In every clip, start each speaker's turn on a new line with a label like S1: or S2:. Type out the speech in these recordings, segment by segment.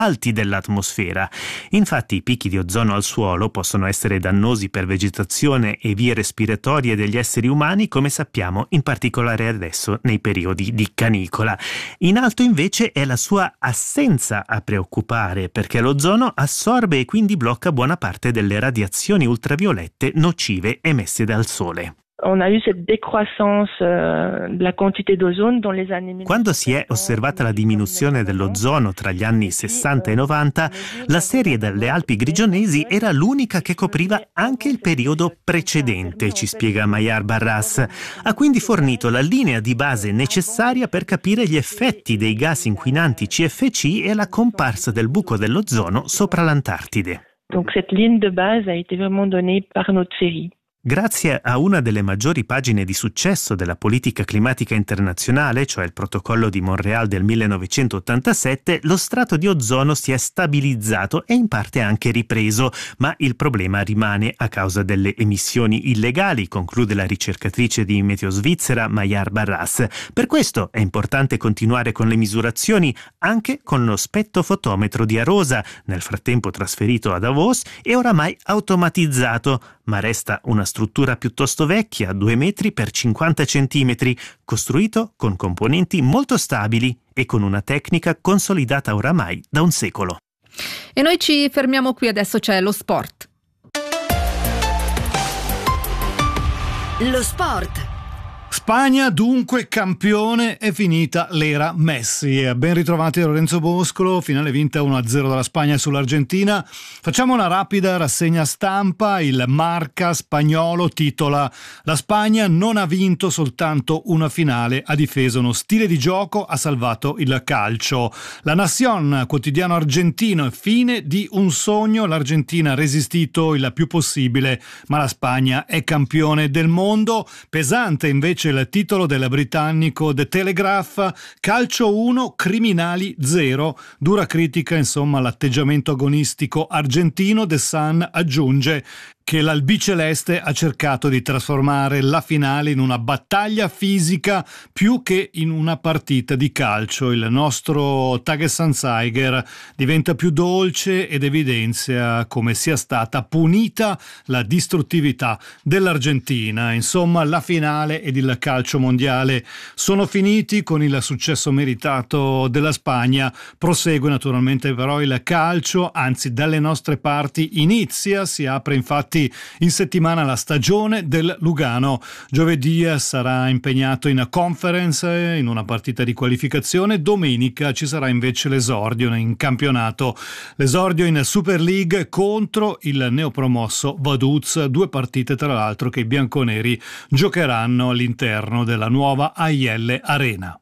S1: alti dell'atmosfera. Infatti i picchi di ozono al suolo possono essere dannosi per vegetazione e vie respiratorie degli esseri umani, come sappiamo in particolare adesso nei periodi di canicola. In alto invece è la sua assenza a preoccupare, perché l'ozono assorbe e quindi blocca buona parte delle radiazioni ultraviolette nocive emesse dal Sole. Quando si è osservata la diminuzione dell'ozono tra gli anni 60 e 90, la serie delle Alpi Grigionesi era l'unica che copriva anche il periodo precedente, ci spiega Mayar Barras. Ha quindi fornito la linea di base necessaria per capire gli effetti dei gas inquinanti CFC e la comparsa del buco dell'ozono sopra l'Antartide.
S2: Donc cette ligne de base a été vraiment donnée par notre série.
S1: Grazie a una delle maggiori pagine di successo della politica climatica internazionale, cioè il Protocollo di Montréal del 1987, lo strato di ozono si è stabilizzato e in parte anche ripreso, ma il problema rimane a causa delle emissioni illegali, conclude la ricercatrice di Meteo Svizzera Mayar Barras. Per questo è importante continuare con le misurazioni, anche con lo spettrofotometro di Arosa, nel frattempo trasferito a Davos e oramai automatizzato, ma resta una struttura piuttosto vecchia, 2 metri per 50 centimetri, costruito con componenti molto stabili e con una tecnica consolidata oramai da un secolo.
S3: E noi ci fermiamo qui, adesso c'è lo sport.
S4: Lo sport.
S5: Spagna dunque campione, è finita l'era Messi. Ben ritrovati Lorenzo Boscolo, finale vinta 1-0 dalla Spagna sull'Argentina. Facciamo una rapida rassegna stampa. Il Marca spagnolo titola: la Spagna non ha vinto soltanto una finale, ha difeso uno stile di gioco, ha salvato il calcio. La Nación, quotidiano argentino: fine di un sogno, l'Argentina ha resistito il più possibile, ma la Spagna è campione del mondo. Pesante invece il titolo del britannico The Telegraph: calcio 1, criminali 0. Dura critica insomma all'atteggiamento agonistico argentino. The Sun aggiunge che l'albiceleste ha cercato di trasformare la finale in una battaglia fisica più che in una partita di calcio. Il nostro Tagesanzeiger diventa più dolce ed evidenzia come sia stata punita la distruttività dell'Argentina. Insomma, la finale ed il calcio mondiale sono finiti con il successo meritato della Spagna. Prosegue naturalmente però il calcio, anzi dalle nostre parti inizia, si apre infatti in settimana la stagione del Lugano. Giovedì sarà impegnato in conference in una partita di qualificazione, domenica ci sarà invece l'esordio in campionato, l'esordio in Super League contro il neopromosso Vaduz, 2 partite tra l'altro che i bianconeri giocheranno all'interno della nuova AIL Arena.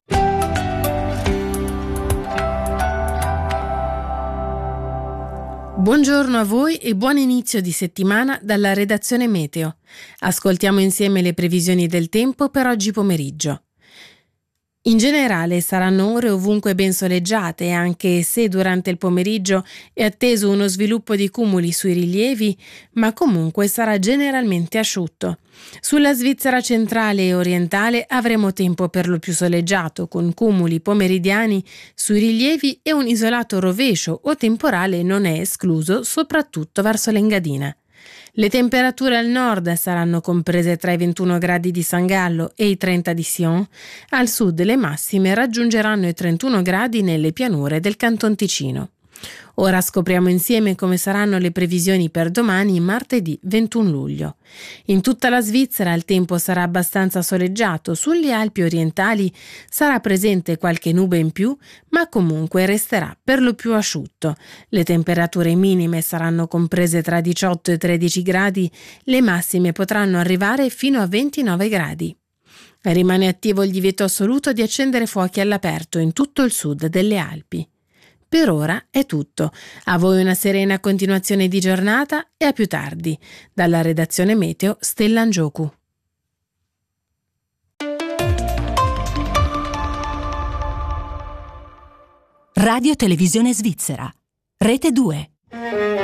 S6: Buongiorno a voi e buon inizio di settimana dalla redazione Meteo. Ascoltiamo insieme le previsioni del tempo per oggi pomeriggio. In generale saranno ore ovunque ben soleggiate, anche se durante il pomeriggio è atteso uno sviluppo di cumuli sui rilievi, ma comunque sarà generalmente asciutto. Sulla Svizzera centrale e orientale avremo tempo per lo più soleggiato, con cumuli pomeridiani sui rilievi e un isolato rovescio o temporale non è escluso, soprattutto verso l'Engadina. Le temperature al nord saranno comprese tra i 21 gradi di San Gallo e i 30 di Sion, al sud le massime raggiungeranno i 31 gradi nelle pianure del Canton Ticino. Ora scopriamo insieme come saranno le previsioni per domani, martedì 21 luglio. In tutta la Svizzera il tempo sarà abbastanza soleggiato, sulle Alpi orientali sarà presente qualche nube in più, ma comunque resterà per lo più asciutto. Le temperature minime saranno comprese tra 18 e 13 gradi, le massime potranno arrivare fino a 29 gradi. Rimane attivo il divieto assoluto di accendere fuochi all'aperto in tutto il sud delle Alpi. Per ora è tutto. A voi una serena continuazione di giornata e a più tardi. Dalla redazione Meteo, Stella Angioku.
S4: Radio Televisione Svizzera. Rete 2.